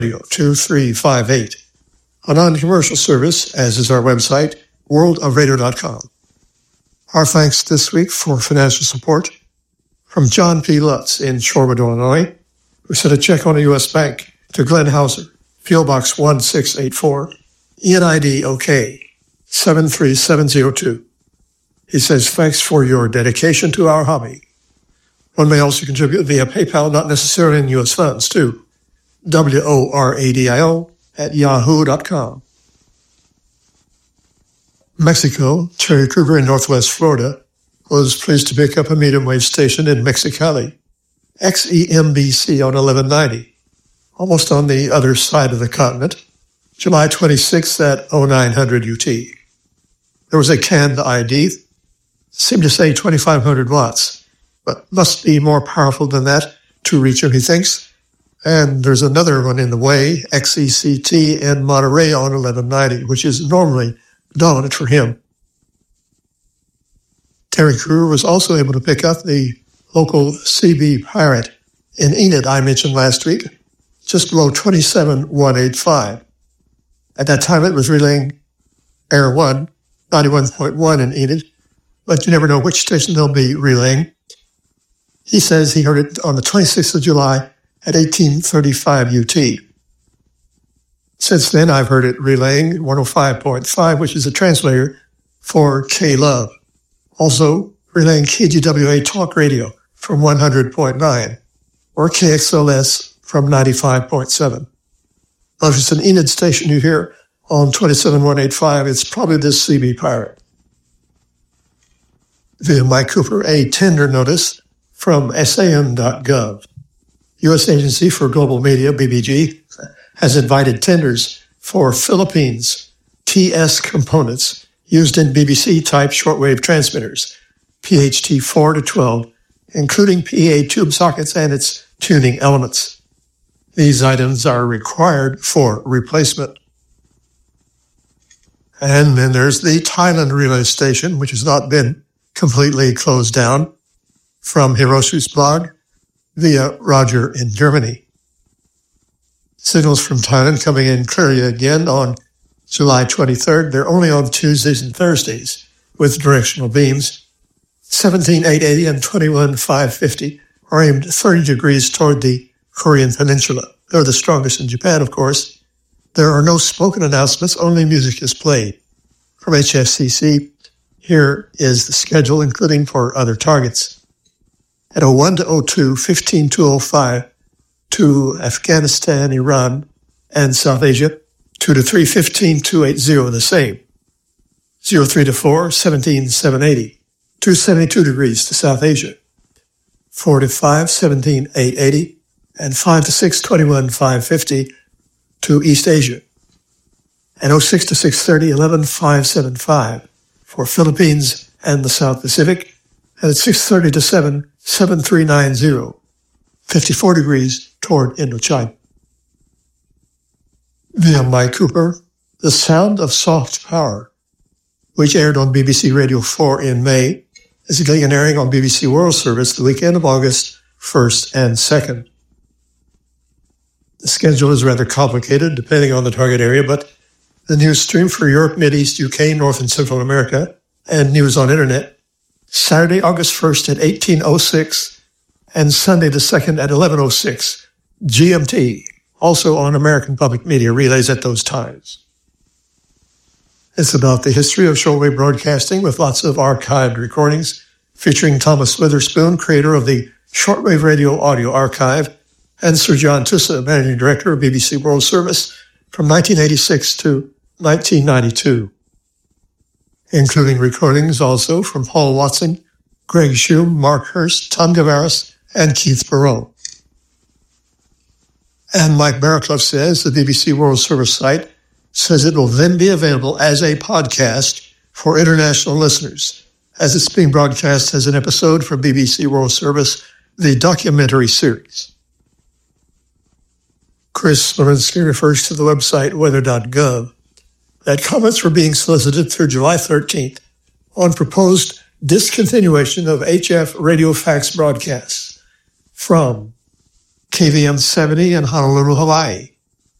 2358. A non-commercial service, as is our website, worldofradio.com. Our thanks this week for financial support from John P. Lutz in Shorewood, Illinois, who sent a check on a U.S. bank to Glenn Hauser, P.O. Box 1684, ENID OK 73702. He says, thanks for your dedication to our hobby. One may also contribute via PayPal, not necessarily in U.S. funds, too. WORADIO@yahoo.com. Mexico, Terry Kruger in Northwest Florida, was pleased to pick up a medium wave station in Mexicali, XEMBC on 1190, almost on the other side of the continent, July 26th at 0900 UT. There was a canned ID, seemed to say 2500 watts, but must be more powerful than that to reach him, he thinks. And there's another one in the way, XECT in Monterey on 1190, which is normally dominant for him. Terry Kruger was also able to pick up the local CB Pirate in Enid I mentioned last week, just below 27185. At that time, it was relaying Air 1, 91.1 in Enid, but you never know which station they'll be relaying. He says he heard it on the 26th of July at 1835 UT. Since then, I've heard it relaying 105.5, which is a translator for K-Love. Also relaying KGWA Talk Radio from 100.9 or KXLS from 95.7. Now, if it's an Enid station you hear on 27185, it's probably this CB Pirate. Via Mike Cooper, a tender notice from SAM.gov. U.S. Agency for Global Media, BBG, has invited tenders for Philippines TS components used in BBC-type shortwave transmitters, PHT 4 to 12, including PA tube sockets and its tuning elements. These items are required for replacement. And then there's the Thailand relay station, which has not been completely closed down, from Hiroshu's blog via Roger in Germany. Signals from Thailand coming in clearly again on July 23rd. They're only on Tuesdays and Thursdays with directional beams. 17,880 and 21,550 are aimed 30 degrees toward the Korean Peninsula. They're the strongest in Japan, of course. There are no spoken announcements, only music is played. From HFCC, here is the schedule, including for other targets. At 01 to 02, 15-205 to Afghanistan, Iran, and South Asia. 2 to 3, 15-280, the same. 03 to 4, 17-780. 272 degrees to South Asia. 4 to 5, 17-880. And 5 to 6, 21-550 to East Asia. And 06 to 6:30, 11-575 for Philippines and the South Pacific. And at 6:30 to 7, 7390, 54 degrees toward Indochina. Via Mike Cooper, The Sound of Soft Power, which aired on BBC Radio 4 in May, is again airing on BBC World Service the weekend of August 1st and 2nd. The schedule is rather complicated depending on the target area, but the news stream for Europe, Mideast, UK, North and Central America, and news on Internet, Saturday, August 1st at 18:06 and Sunday the 2nd at 11:06 GMT, also on American Public Media relays at those times. It's about the history of shortwave broadcasting with lots of archived recordings featuring Thomas Witherspoon, creator of the Shortwave Radio Audio Archive, and Sir John Tusa, managing director of BBC World Service from 1986 to 1992. Including recordings also from Paul Watson, Greg Shum, Mark Hurst, Tom Gavaris, and Keith Barrow. And Mike Barraclough says the BBC World Service site says it will then be available as a podcast for international listeners, as it's being broadcast as an episode from BBC World Service, the documentary series. Chris Levinsky refers to the website weather.gov that comments were being solicited through July 13th on proposed discontinuation of HF radio fax broadcasts from KVM 70 in Honolulu, Hawaii,